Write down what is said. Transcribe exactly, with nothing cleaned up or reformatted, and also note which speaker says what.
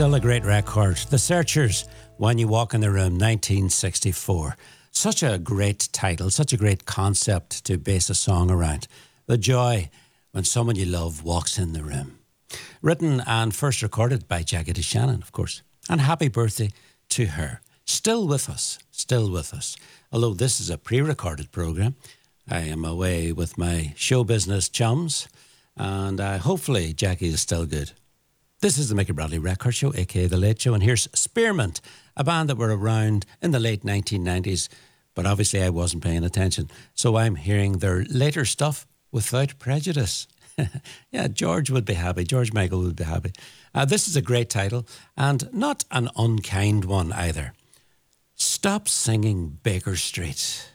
Speaker 1: Still a great record. The Searchers, When You Walk in the Room, nineteen sixty-four. Such a great title, such a great concept to base a song around. The joy when someone you love walks in the room. Written and first recorded by Jackie DeShannon, of course. And happy birthday to her. Still with us, still with us. Although this is a pre-recorded programme, I am away with my show business chums, and uh, hopefully Jackie is still good. This is the Mickey Bradley Record Show, aka The Late Show, and here's Spearmint, a band that were around in the late nineteen nineties, but obviously I wasn't paying attention, so I'm hearing their later stuff without prejudice. Yeah, George would be happy. George Michael would be happy. Uh, this is a great title, and not an unkind one either. Stop Singing Baker Street.